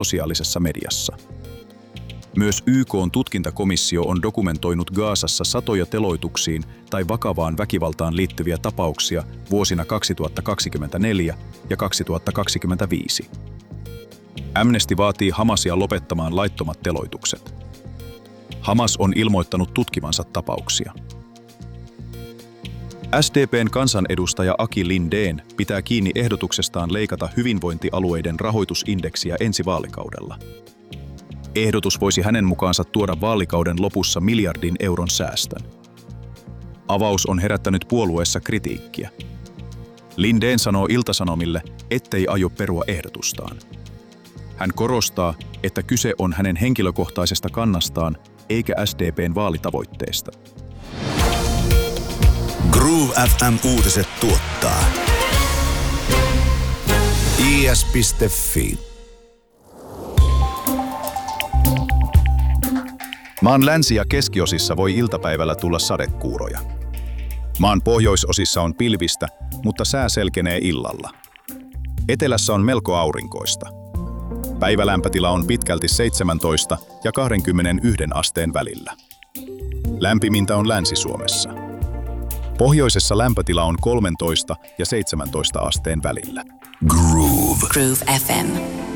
sosiaalisessa mediassa. Myös YK:n tutkintakomissio on dokumentoinut Gazassa satoja teloituksiin tai vakavaan väkivaltaan liittyviä tapauksia vuosina 2024 ja 2025. Amnesty vaatii Hamasia lopettamaan laittomat teloitukset. Hamas on ilmoittanut tutkivansa tapauksia. SDP:n kansanedustaja Aki Lindén pitää kiinni ehdotuksestaan leikata hyvinvointialueiden rahoitusindeksiä ensi vaalikaudella. Ehdotus voisi hänen mukaansa tuoda vaalikauden lopussa miljardin euron säästön. Avaus on herättänyt puolueessa kritiikkiä. Lindén sanoo Ilta-Sanomille, ettei aio perua ehdotustaan. Hän korostaa, että kyse on hänen henkilökohtaisesta kannastaan eikä SDP:n vaalitavoitteesta. Groove FM Uutiset tuottaa is.fi. Maan länsi- ja keskiosissa voi iltapäivällä tulla sadekuuroja. Maan pohjoisosissa on pilvistä, mutta sää selkenee illalla. Etelässä on melko aurinkoista. Päivälämpötila on pitkälti 17 ja 21 asteen välillä. Lämpimintä on Länsi-Suomessa. Pohjoisessa lämpötila on 13 ja 17 asteen välillä. Groove FM.